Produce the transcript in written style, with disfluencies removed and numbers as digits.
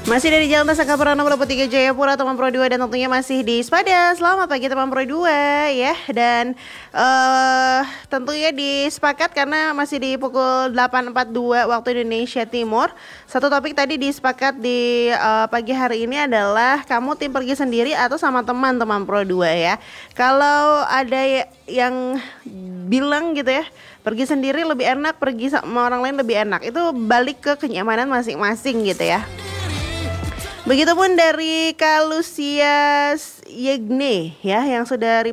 Masih dari Jalan Tasaka Prana Pulau 3 Jayapura teman Pro 2 dan tentunya masih di Sepada. Selamat pagi teman Pro 2 ya. Dan tentunya disepakat karena masih di pukul 8.42 waktu Indonesia Timur. Satu topik tadi disepakat di pagi hari ini adalah kamu tim pergi sendiri atau sama teman-teman Pro 2 ya. Kalau ada yang bilang gitu ya, pergi sendiri lebih enak, pergi sama orang lain lebih enak. Itu balik ke kenyamanan masing-masing gitu ya. Begitupun dari Kalusias Yegne ya yang sudah